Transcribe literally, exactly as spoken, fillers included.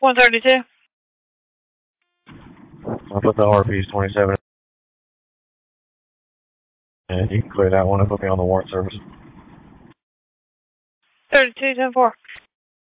one thirty-two. I'll put the R Ps twenty-seven. And you can clear that one and put me on the warrant service. thirty-two ten four.